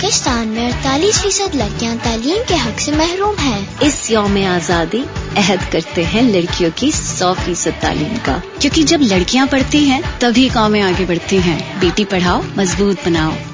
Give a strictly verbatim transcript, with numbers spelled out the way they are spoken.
पाकिस्तान में अड़तालीस फीसद लड़कियां तालीम के हक से महरूम हैं। इस यौम आज़ादी अहद करते हैं लड़कियों की सौ फीसद तालीम का, क्योंकि जब लड़कियां पढ़ती हैं तभी कौमें आगे बढ़ती हैं। बेटी पढ़ाओ, मजबूत बनाओ।